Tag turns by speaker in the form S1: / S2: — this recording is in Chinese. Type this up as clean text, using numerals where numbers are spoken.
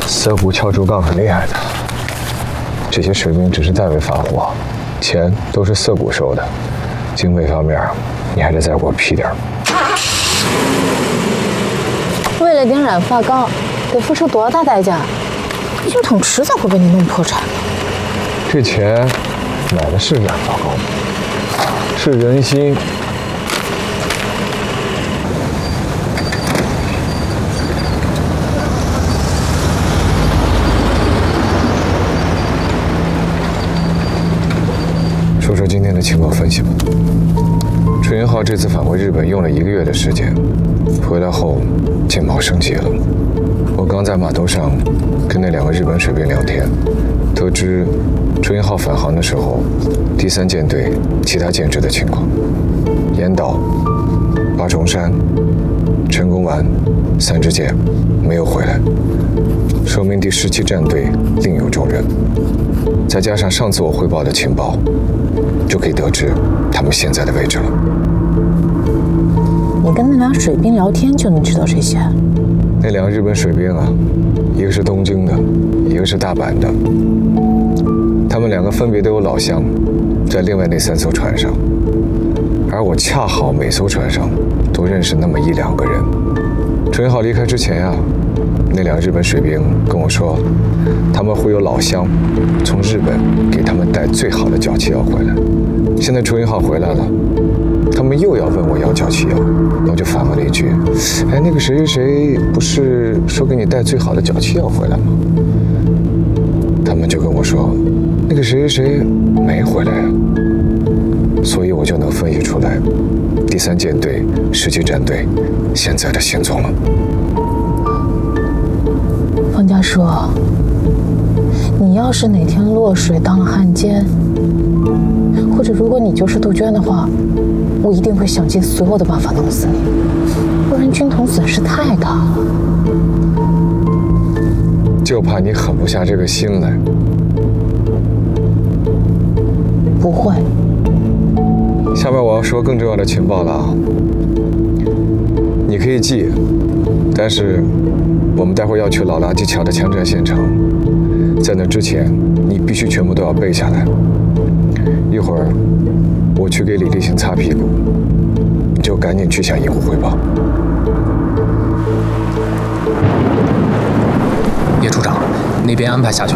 S1: 涩谷敲竹杠很厉害的，这些水兵只是代为发货，钱都是涩谷收的。经费方面，你还得再给我批点。
S2: 为了点染发膏，得付出多大代价？金桶迟早会被你弄破产的。
S1: 这钱买的是染发膏，是人心。说说今天的情报分析吧。纯银号这次返回日本用了1个月的时间，回来后情报升级了。我刚在码头上跟那2个日本水兵聊天，得知纯银号返航的时候，第3舰队其他舰只的情况：岩岛、八重山、成功丸3支舰没有回来，说明第17战队另有重任。再加上上次我汇报的情报，就可以得知他们现在的位置了。
S2: 你跟那俩水兵聊天就能知道这些？
S1: 那2个日本水兵啊，一个是东京的，一个是大阪的。他们2个分别都有老乡，在另外那3艘船上，而我恰好每艘船上都认识那么1、2个人。纯银号离开之前啊，那2个日本水兵跟我说，他们会有老乡从日本给他们带最好的脚气药回来。现在纯银号回来了，他们又要问我要脚气药，我就反问了一句：“哎，那个谁谁谁不是说给你带最好的脚气药回来吗？”他们就跟我说，那个谁谁谁没回来啊。所以我就能分析出来第3舰队17战队现在的行踪了。
S2: 方家叔，你要是哪天落水当了汉奸，或者如果你就是杜鹃的话，我一定会想尽所有的办法弄死你，不然军统损失太大了。
S1: 就怕你狠不下这个心来。
S2: 不会。
S1: 下面我要说更重要的情报了啊！你可以记，但是我们待会儿要去老垃圾桥的枪战现场，在那之前，你必须全部都要背下来。一会儿我去给李立行擦屁股，你就赶紧去向营户汇报。
S3: 叶处长，那边安排下去